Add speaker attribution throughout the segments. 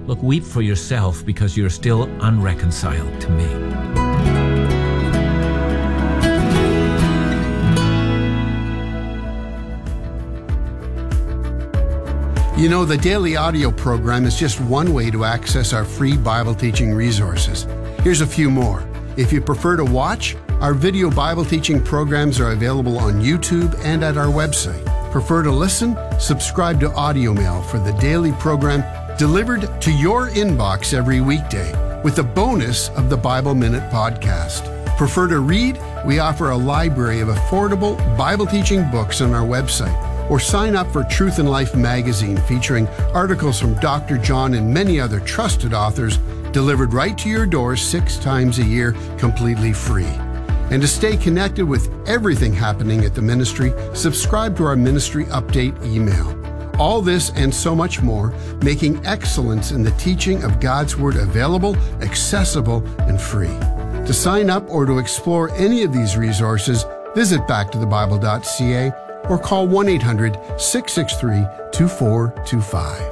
Speaker 1: Look, weep for yourself because you're still unreconciled to me.
Speaker 2: You know, the daily audio program is just one way to access our free Bible teaching resources. Here's a few more. If you prefer to watch, our video Bible teaching programs are available on YouTube and at our website. Prefer to listen? Subscribe to Audio Mail for the daily program delivered to your inbox every weekday with the bonus of the Bible Minute podcast. Prefer to read? We offer a library of affordable Bible teaching books on our website. Or sign up for Truth and Life magazine featuring articles from Dr. John and many other trusted authors delivered right to your door 6 times a year, completely free. And to stay connected with everything happening at the ministry, subscribe to our ministry update email. All this and so much more, making excellence in the teaching of God's Word available, accessible, and free. To sign up or to explore any of these resources, visit backtothebible.ca or call 1-800-663-2425.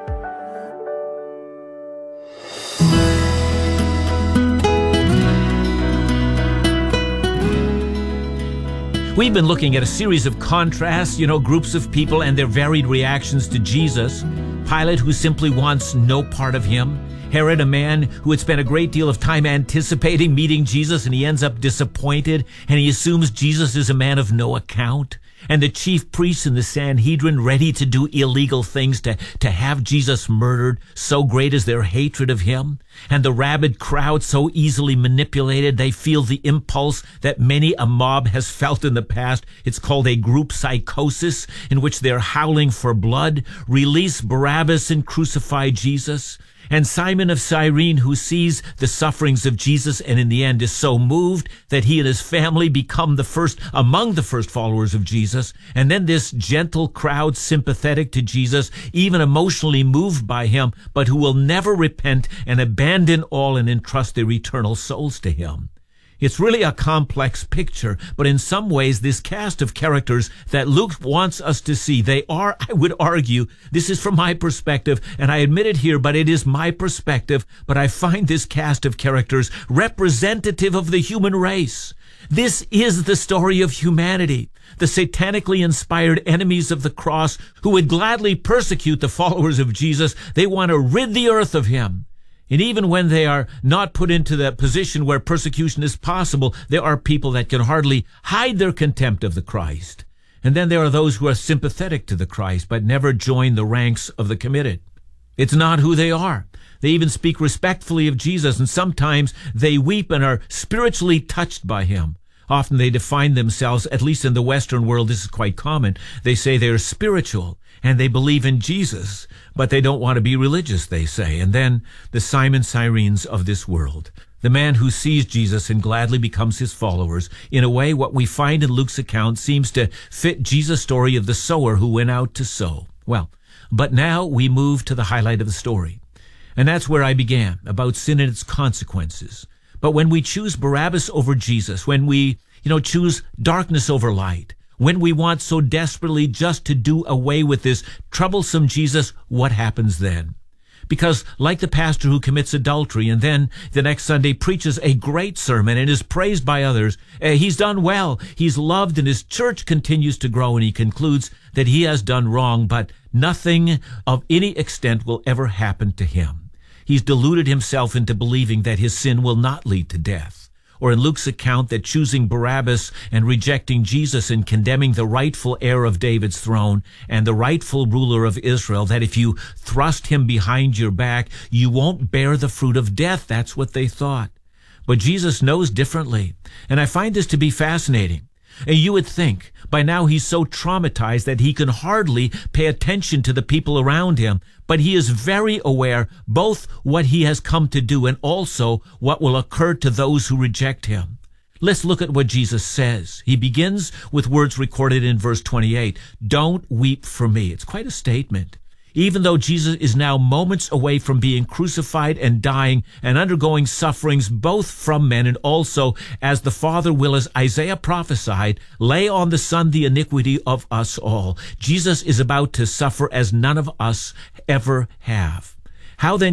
Speaker 1: We've been looking at a series of contrasts, groups of people and their varied reactions to Jesus. Pilate, who simply wants no part of him. Herod, a man who had spent a great deal of time anticipating meeting Jesus, and he ends up disappointed, and he assumes Jesus is a man of no account. And the chief priests in the Sanhedrin ready to do illegal things to have Jesus murdered, so great is their hatred of him. And the rabid crowd so easily manipulated, they feel the impulse that many a mob has felt in the past. It's called a group psychosis, in which they're howling for blood. Release Barabbas and crucify Jesus. And Simon of Cyrene, who sees the sufferings of Jesus and in the end is so moved that he and his family become among the first followers of Jesus. And then this gentle crowd, sympathetic to Jesus, even emotionally moved by him, but who will never repent and abandon all and entrust their eternal souls to him. It's really a complex picture, but in some ways, this cast of characters that Luke wants us to see, they are, I would argue, this is from my perspective, and I admit it here, but it is my perspective, but I find this cast of characters representative of the human race. This is the story of humanity, the satanically inspired enemies of the cross who would gladly persecute the followers of Jesus. They want to rid the earth of him. And even when they are not put into that position where persecution is possible, there are people that can hardly hide their contempt of the Christ. And then there are those who are sympathetic to the Christ, but never join the ranks of the committed. It's not who they are. They even speak respectfully of Jesus, and sometimes they weep and are spiritually touched by him. Often they define themselves, at least in the Western world, this is quite common. They say they're spiritual and they believe in Jesus, but they don't want to be religious, they say. And then the Simon Cyrenes of this world, the man who sees Jesus and gladly becomes his followers. In a way, what we find in Luke's account seems to fit Jesus' story of the sower who went out to sow. Well, but now we move to the highlight of the story. And that's where I began, about sin and its consequences. But when we choose Barabbas over Jesus, when we, choose darkness over light, when we want so desperately just to do away with this troublesome Jesus, what happens then? Because like the pastor who commits adultery and then the next Sunday preaches a great sermon and is praised by others, he's done well, he's loved, and his church continues to grow, and he concludes that he has done wrong, but nothing of any extent will ever happen to him. He's deluded himself into believing that his sin will not lead to death. Or in Luke's account, that choosing Barabbas and rejecting Jesus and condemning the rightful heir of David's throne and the rightful ruler of Israel, that if you thrust him behind your back, you won't bear the fruit of death. That's what they thought. But Jesus knows differently. And I find this to be fascinating. And you would think by now he's so traumatized that he can hardly pay attention to the people around him. But he is very aware both what he has come to do and also what will occur to those who reject him. Let's look at what Jesus says. He begins with words recorded in verse 28. Don't weep for me. It's quite a statement. Even though Jesus is now moments away from being crucified and dying and undergoing sufferings both from men and also, as the Father will, as Isaiah prophesied, lay on the Son the iniquity of us all. Jesus is about to suffer as none of us ever have. How then